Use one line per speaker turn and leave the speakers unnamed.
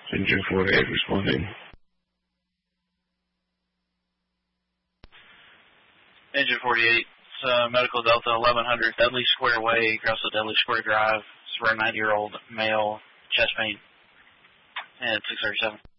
Engine 48 responding.
Engine 48, Medical Delta 1100, Dudley Square Way, across the Dudley Square Drive. It's for a 90-year-old male, chest pain, and 637.